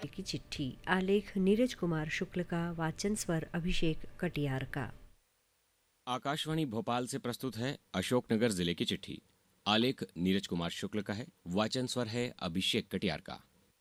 की चिट्ठी। आलेख नीरज कुमार शुक्ल का, वाचन स्वर अभिषेक कटियार का। आकाशवाणी भोपाल से प्रस्तुत है अशोकनगर जिले की चिट्ठी। आलेख नीरज कुमार शुक्ल का है, वाचन स्वर है अभिषेक कटियार का।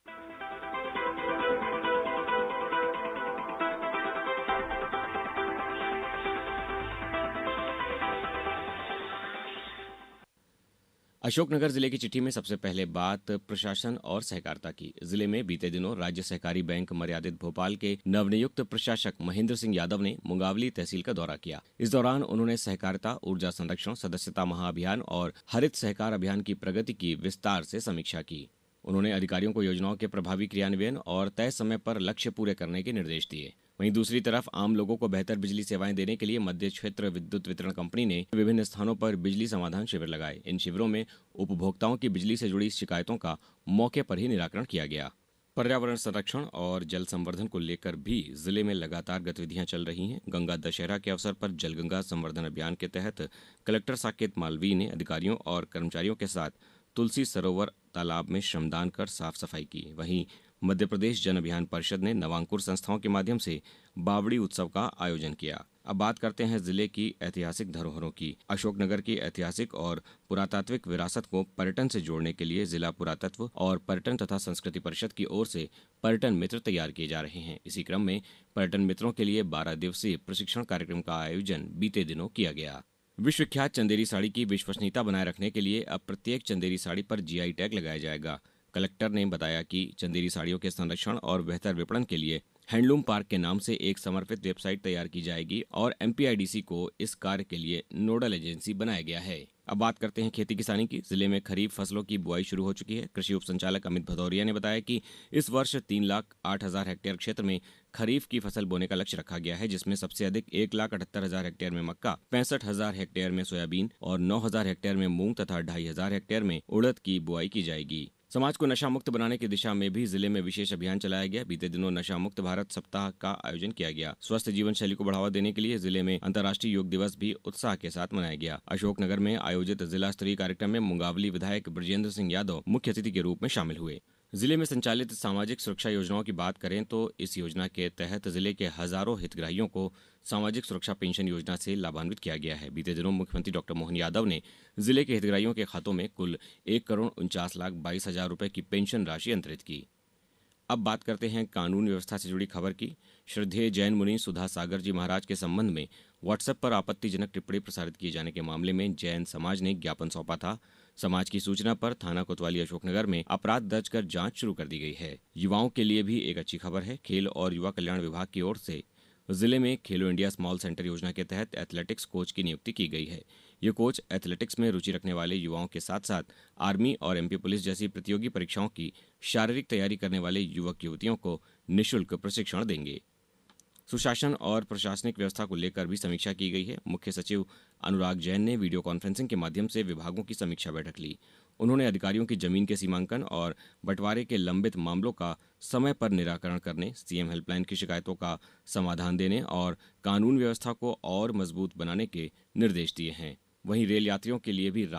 अशोकनगर जिले की चिट्ठी में सबसे पहले बात प्रशासन और सहकारिता की। जिले में बीते दिनों राज्य सहकारी बैंक मर्यादित भोपाल के नवनियुक्त प्रशासक महेंद्र सिंह यादव ने मुंगावली तहसील का दौरा किया। इस दौरान उन्होंने सहकारिता, ऊर्जा संरक्षण, सदस्यता महाअभियान और हरित सहकार अभियान की प्रगति की विस्तार से समीक्षा की। उन्होंने अधिकारियों को योजनाओं के प्रभावी क्रियान्वयन और तय समय पर लक्ष्य पूरे करने के निर्देश दिए। वहीं दूसरी तरफ आम लोगों को बेहतर बिजली सेवाएं देने के लिए मध्य क्षेत्र विद्युत वितरण कंपनी ने विभिन्न स्थानों पर बिजली समाधान शिविर लगाए। इन शिविरों में उपभोक्ताओं की बिजली से जुड़ी शिकायतों का मौके पर ही निराकरण किया गया। पर्यावरण संरक्षण और जल संवर्धन को लेकर भी जिले में लगातार गतिविधियां चल रही हैं। गंगा दशहरा के अवसर पर जलगंगा संवर्धन अभियान के तहत कलेक्टर साकेत मालवीय ने अधिकारियों और कर्मचारियों के साथ तुलसी सरोवर तालाब में श्रमदान कर साफ सफाई की। वहीं मध्य प्रदेश जन अभियान परिषद ने नवांकुर संस्थाओं के माध्यम से बावड़ी उत्सव का आयोजन किया। अब बात करते हैं जिले की ऐतिहासिक धरोहरों की। अशोकनगर की ऐतिहासिक और पुरातात्विक विरासत को पर्यटन से जोड़ने के लिए जिला पुरातत्व और पर्यटन तथा संस्कृति परिषद की ओर से पर्यटन मित्र तैयार किए जा रहे हैं। इसी क्रम में पर्यटन मित्रों के लिए 12 दिवसीय प्रशिक्षण कार्यक्रम का आयोजन बीते दिनों किया गया। विश्वविख्यात चंदेरी साड़ी की विश्वसनीयता बनाए रखने के लिए अब प्रत्येक चंदेरी साड़ी पर जीआई टैग लगाया जाएगा। कलेक्टर ने बताया कि चंदेरी साड़ियों के संरक्षण और बेहतर विपणन के लिए हैंडलूम पार्क के नाम से एक समर्पित वेबसाइट तैयार की जाएगी और एमपीआईडीसी को इस कार्य के लिए नोडल एजेंसी बनाया गया है। अब बात करते हैं खेती किसानी की। जिले में खरीफ फसलों की बुआई शुरू हो चुकी है। कृषि उप संचालक अमित भदौरिया ने बताया कि इस वर्ष 3,08,000 हेक्टेयर क्षेत्र में खरीफ की फसल बोने का लक्ष्य रखा गया है, जिसमें सबसे अधिक 1,78,000 हेक्टेयर में मक्का, 65,000 हेक्टेयर में सोयाबीन और 9,000 हेक्टेयर में मूंग तथा 2,500 हेक्टेयर में उड़द की बुआई की जाएगी। समाज को नशा मुक्त बनाने की दिशा में भी जिले में विशेष अभियान चलाया गया। बीते दिनों नशा मुक्त भारत सप्ताह का आयोजन किया गया। स्वस्थ जीवन शैली को बढ़ावा देने के लिए जिले में अंतर्राष्ट्रीय योग दिवस भी उत्साह के साथ मनाया गया। अशोकनगर में आयोजित जिला स्तरीय कार्यक्रम में मुंगावली विधायक ब्रजेंद्र सिंह यादव मुख्य अतिथि के रूप में शामिल हुए। जिले में संचालित सामाजिक सुरक्षा योजनाओं की बात करें तो इस योजना के तहत जिले के हजारों हितग्राहियों को सामाजिक सुरक्षा पेंशन योजना से लाभान्वित किया गया है। बीते दिनों मुख्यमंत्री डॉक्टर मोहन यादव ने जिले के हितग्राहियों के खातों में कुल 1,49,22,000 रुपए की पेंशन राशि अंतरित की। अब बात करते हैं कानून व्यवस्था से जुड़ी खबर की। श्रद्धेय जैन मुनि सुधा सागर जी महाराज के संबंध में व्हाट्सएप पर आपत्तिजनक टिप्पणी प्रसारित किए जाने के मामले में जैन समाज ने ज्ञापन सौंपा था। समाज की सूचना पर थाना कोतवाली अशोकनगर में अपराध दर्ज कर जांच शुरू कर दी गई है। युवाओं के लिए भी एक अच्छी खबर है। खेल और युवा कल्याण विभाग की ओर से जिले में खेलो इंडिया स्मॉल सेंटर योजना के तहत एथलेटिक्स कोच की नियुक्ति की गई है। ये कोच एथलेटिक्स में रुचि रखने वाले युवाओं के साथ साथ आर्मी और एमपी पुलिस जैसी प्रतियोगी परीक्षाओं की शारीरिक तैयारी करने वाले युवक युवतियों को निःशुल्क प्रशिक्षण देंगे। सुशासन और प्रशासनिक व्यवस्था को लेकर भी समीक्षा की गई है। मुख्य सचिव अनुराग जैन ने वीडियो कॉन्फ्रेंसिंग के माध्यम से विभागों की समीक्षा बैठक ली। उन्होंने अधिकारियों की जमीन के सीमांकन और बंटवारे के लंबित मामलों का समय पर निराकरण करने, सीएम हेल्पलाइन की शिकायतों का समाधान देने और कानून व्यवस्था को और मजबूत बनाने के निर्देश दिए हैं। वहीं रेल यात्रियों के लिए भी